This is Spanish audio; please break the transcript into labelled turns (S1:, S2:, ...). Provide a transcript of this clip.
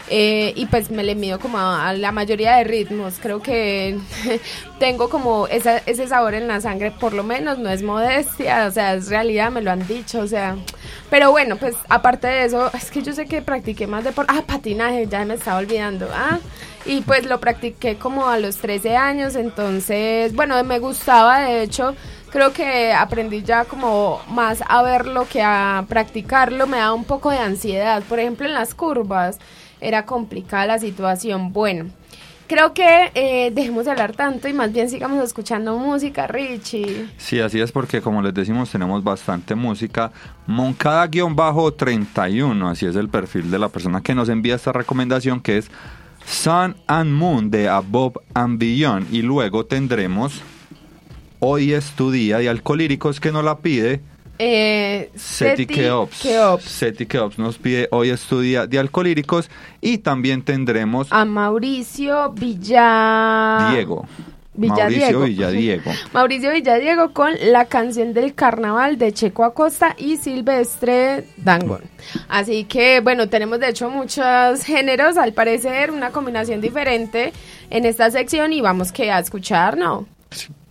S1: y pues me le mido como a la mayoría de ritmos. Creo que tengo como ese sabor en la sangre, por lo menos, no es modestia, o sea, es realidad, me lo han dicho, o sea, pero bueno, pues aparte de eso, es que yo sé que practiqué más deporte, patinaje, ya me estaba olvidando, y pues lo practiqué como a los 13 años, entonces, bueno, me gustaba, de hecho, creo que aprendí ya como más a verlo que a practicarlo, me da un poco de ansiedad, por ejemplo, en las curvas, era complicada la situación. Bueno, creo que dejemos de hablar tanto y más bien sigamos escuchando música, Richie.
S2: Sí, así es, porque como les decimos, tenemos bastante música. Moncada-31, así es el perfil de la persona que nos envía esta recomendación, que es Sun and Moon de Above and Beyond. Y luego tendremos Hoy es tu día de Alcolíricos, que nos la pide Seti Keops. Seti Keops nos pide Hoy es tu día de Alcolíricos. Y también tendremos
S1: a Mauricio Villadiego. Mauricio Villadiego con la canción del carnaval de Checo Acosta y Silvestre Dangond. Así que bueno, tenemos de hecho muchos géneros, al parecer una combinación diferente en esta sección, y vamos que a escuchar, ¿no?
S2: Sí.